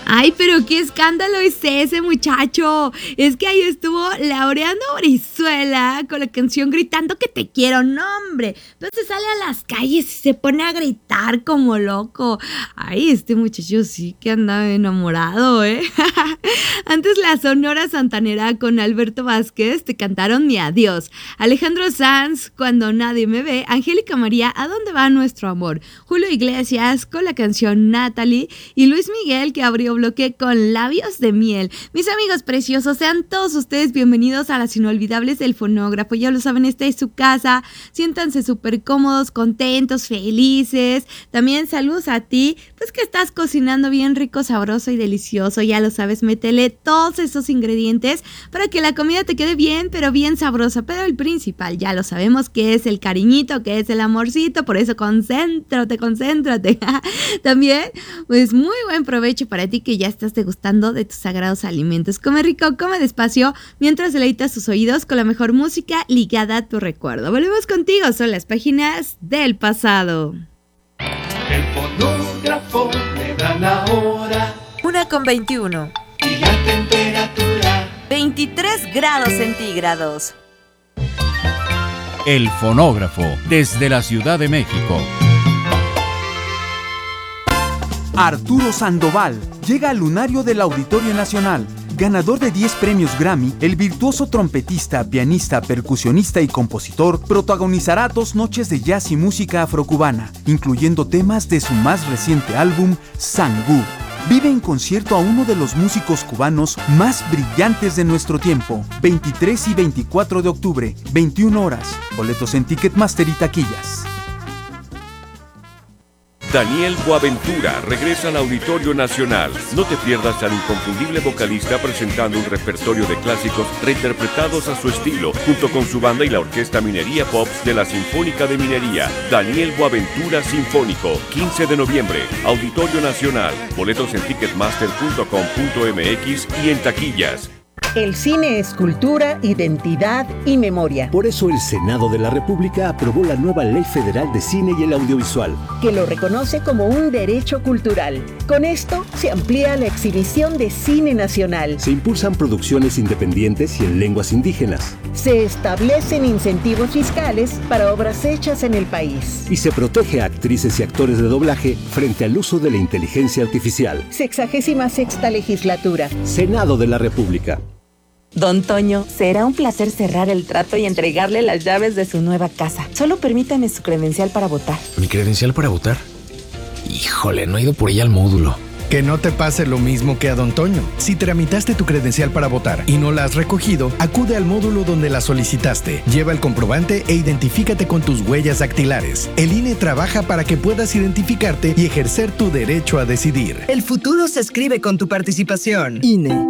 Ay, pero qué escándalo es ese, muchacho. Es que ahí estuvo Laureano Brizuela con la canción Gritando que te quiero. No, hombre. Entonces sale a las calles y se pone a gritar como loco. Ay, este muchacho sí que anda enamorado, ¿eh? Antes la Sonora Santanera con Alberto Vázquez te cantaron Mi Adiós. Alejandro Sanz, Cuando Nadie Me Ve. Angélica María, ¿A dónde va nuestro amor? Julio Iglesias con la canción Natalie. Y Luis Miguel, que abrió bloque con Labios de Miel. Mis amigos preciosos, sean todos ustedes bienvenidos a las inolvidables del fonógrafo. Ya lo saben, esta es su casa. Siéntanse súper cómodos, contentos, felices. También saludos a ti, pues que estás cocinando bien rico, sabroso y delicioso. Ya lo sabes, métele todos esos ingredientes para que la comida te quede bien, pero bien sabrosa. Pero el principal, ya lo sabemos, que es el cariñito, que es el amorcito. Por eso concéntrate. También, pues muy buen provecho para ti que ya estás degustando de tus sagrados alimentos. Come rico, come despacio, mientras deleitas tus oídos con la mejor música ligada a tu recuerdo. Volvemos contigo, son las páginas del pasado. El fonógrafo me da la hora. 1:21. Y la temperatura. 23 grados centígrados. El fonógrafo, desde la Ciudad de México. Arturo Sandoval llega al lunario del Auditorio Nacional. Ganador de 10 premios Grammy, el virtuoso trompetista, pianista, percusionista y compositor protagonizará 2 noches de jazz y música afrocubana, incluyendo temas de su más reciente álbum, Sangú. Vive en concierto a uno de los músicos cubanos más brillantes de nuestro tiempo. 23 y 24 de octubre, 21 horas. Boletos en Ticketmaster y taquillas. Daniel Boaventura regresa al Auditorio Nacional. No te pierdas al inconfundible vocalista presentando un repertorio de clásicos reinterpretados a su estilo, junto con su banda y la Orquesta Minería Pops de la Sinfónica de Minería. Daniel Boaventura Sinfónico, 15 de noviembre, Auditorio Nacional. Boletos en ticketmaster.com.mx y en taquillas. El cine es cultura, identidad y memoria. Por eso el Senado de la República aprobó la nueva Ley Federal de Cine y el Audiovisual, que lo reconoce como un derecho cultural. Con esto se amplía la exhibición de cine nacional. Se impulsan producciones independientes y en lenguas indígenas. Se establecen incentivos fiscales para obras hechas en el país. Y se protege a actrices y actores de doblaje frente al uso de la inteligencia artificial. 66ª legislatura. Senado de la República. Don Toño, será un placer cerrar el trato y entregarle las llaves de su nueva casa. Solo permítame su credencial para votar. ¿Mi credencial para votar? Híjole, no he ido por ella al módulo. Que no te pase lo mismo que a Don Toño. Si tramitaste tu credencial para votar y no la has recogido, acude al módulo donde la solicitaste. Lleva el comprobante e identifícate con tus huellas dactilares. El INE trabaja para que puedas identificarte y ejercer tu derecho a decidir. El futuro se escribe con tu participación. INE.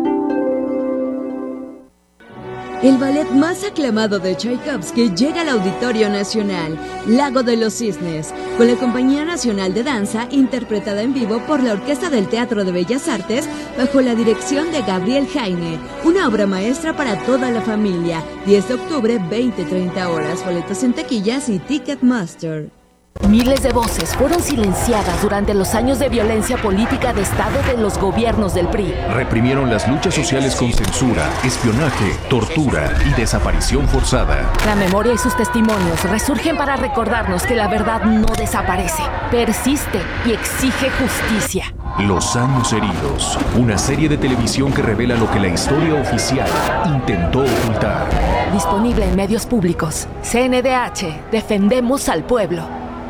El ballet más aclamado de Tchaikovsky llega al Auditorio Nacional, Lago de los Cisnes, con la Compañía Nacional de Danza, interpretada en vivo por la Orquesta del Teatro de Bellas Artes, bajo la dirección de Gabriel Jaime. Una obra maestra para toda la familia. 10 de octubre, 20-30 horas. Boletos en taquillas y Ticketmaster. Miles de voces fueron silenciadas durante los años de violencia política de Estado de los gobiernos del PRI. Reprimieron las luchas sociales con censura, espionaje, tortura y desaparición forzada. La memoria y sus testimonios resurgen para recordarnos que la verdad no desaparece, persiste y exige justicia. Los años heridos, una serie de televisión que revela lo que la historia oficial intentó ocultar. Disponible en medios públicos. CNDH, defendemos al pueblo.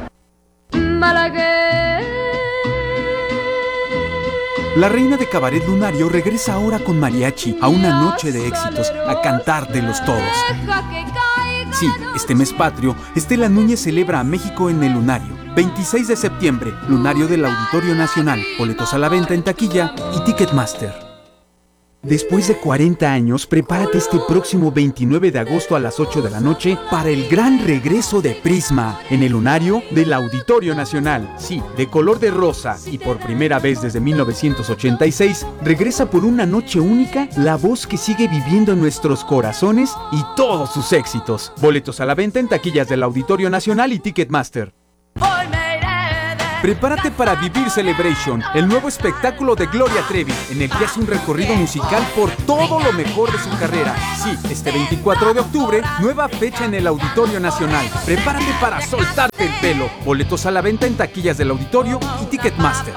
La reina de cabaret lunario regresa ahora con mariachi a una noche de éxitos, a cantártelos todos. Sí, este mes patrio, Estela Núñez celebra a México en el lunario. 26 de septiembre, lunario del Auditorio Nacional. Boletos a la venta en taquilla y Ticketmaster. Después de 40 años, prepárate este próximo 29 de agosto a las 8 de la noche para el gran regreso de Prisma en el lunario del Auditorio Nacional. Sí, de color de rosa y por primera vez desde 1986, regresa por una noche única la voz que sigue viviendo en nuestros corazones y todos sus éxitos. Boletos a la venta en taquillas del Auditorio Nacional y Ticketmaster. Prepárate para vivir Celebration, el nuevo espectáculo de Gloria Trevi, en el que hace un recorrido musical por todo lo mejor de su carrera. Sí, este 24 de octubre, nueva fecha en el Auditorio Nacional. Prepárate para soltarte el pelo. Boletos a la venta en taquillas del auditorio y Ticketmaster.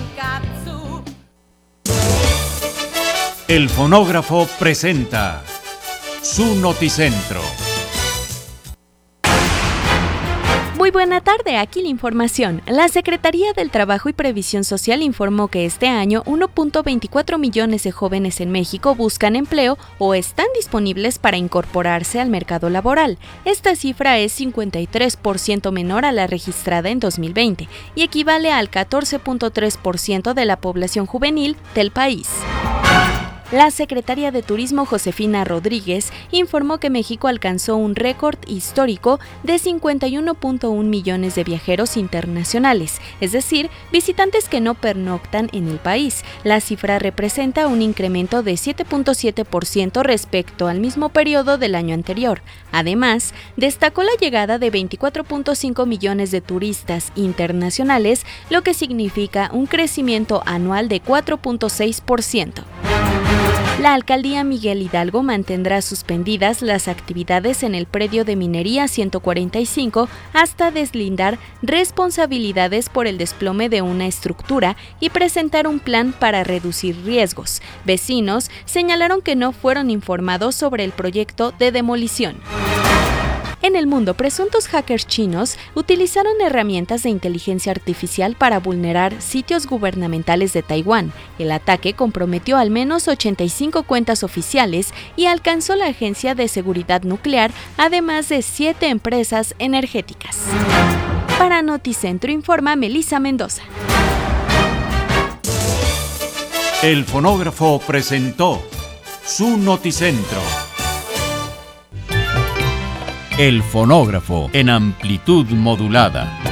El fonógrafo presenta su noticentro. Muy buena tarde, aquí la información. La Secretaría del Trabajo y Previsión Social informó que este año 1.24 millones de jóvenes en México buscan empleo o están disponibles para incorporarse al mercado laboral. Esta cifra es 53% menor a la registrada en 2020 y equivale al 14.3% de la población juvenil del país. La secretaria de Turismo, Josefina Rodríguez, informó que México alcanzó un récord histórico de 51.1 millones de viajeros internacionales, es decir, visitantes que no pernoctan en el país. La cifra representa un incremento de 7.7% respecto al mismo periodo del año anterior. Además, destacó la llegada de 24.5 millones de turistas internacionales, lo que significa un crecimiento anual de 4.6%. La alcaldía Miguel Hidalgo mantendrá suspendidas las actividades en el predio de minería 145 hasta deslindar responsabilidades por el desplome de una estructura y presentar un plan para reducir riesgos. Vecinos señalaron que no fueron informados sobre el proyecto de demolición. En el mundo, presuntos hackers chinos utilizaron herramientas de inteligencia artificial para vulnerar sitios gubernamentales de Taiwán. El ataque comprometió al menos 85 cuentas oficiales y alcanzó la Agencia de Seguridad Nuclear, además de 7 empresas energéticas. Para Noticentro informa Melissa Mendoza. El fonógrafo presentó su noticentro. El fonógrafo en amplitud modulada.